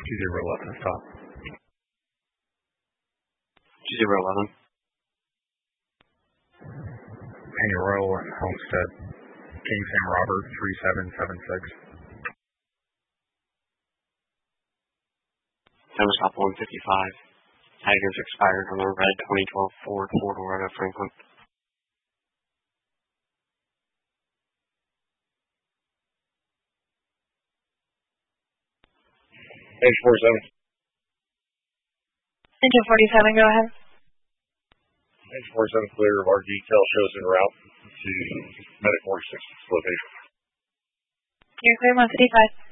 2011 stop. 2011. Penny Royal and Homestead. King Sam Robert 3776. Time stop 155. Tag is expired on a red 2012 Ford four-door out of Franklin. Engine 47. Engine 47, go ahead. Engine 47 clear of our detail shows en route to Medic 46 location. You're clear, 155.